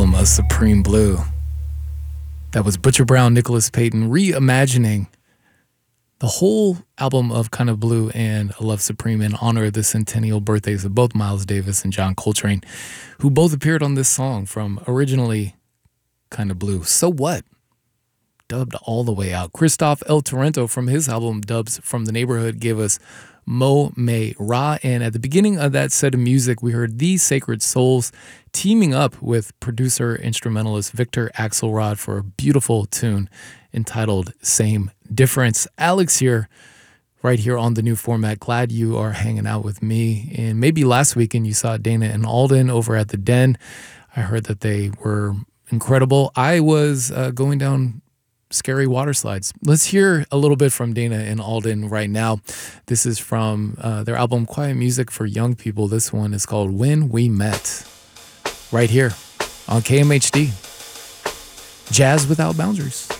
album, A Supreme Blue. That was Butcher Brown, Nicholas Payton reimagining the whole album of Kind of Blue and A Love Supreme in honor of the centennial birthdays of both Miles Davis and John Coltrane, who both appeared on this song from originally Kind of Blue. So What? Dubbed all the way out. Christoph El Torrento from his album Dubs from the Neighborhood gave us Mo Me Ra, and at the beginning of that set of music, we heard These Sacred Souls teaming up with producer instrumentalist Victor Axelrod for a beautiful tune entitled Same Difference. Alex here, right here on the new format. Glad you are hanging out with me. And maybe last weekend you saw Dana and Alden over at the Den. I heard that they were incredible. I was going down scary water slides. Let's hear a little bit from Dana and Alden right now. This is from their album Quiet Music for Young People. This one is called When We Met. Right here on KMHD. Jazz Without Boundaries.